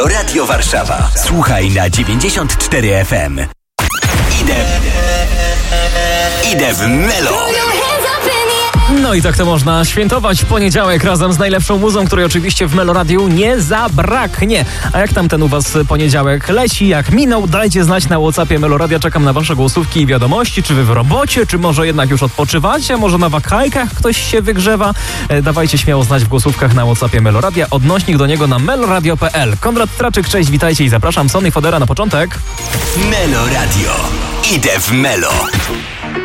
Radio Warszawa. Słuchaj na 94 FM. Idę w Melo. No i tak to można świętować w poniedziałek razem z najlepszą muzą, której oczywiście w Melo Radiu nie zabraknie. A jak tam ten u was poniedziałek leci, jak minął, dajcie znać na WhatsAppie Melo Radia. Czekam na wasze głosówki i wiadomości, czy wy w robocie, czy może jednak już odpoczywacie, może na wakajkach ktoś się wygrzewa. Dawajcie śmiało znać w głosówkach na WhatsAppie Melo Radia. Odnośnik do niego na meloradio.pl. Konrad Traczyk, cześć, witajcie i zapraszam. Sonny Fodera na początek. Melo Radio. Idę w Melo.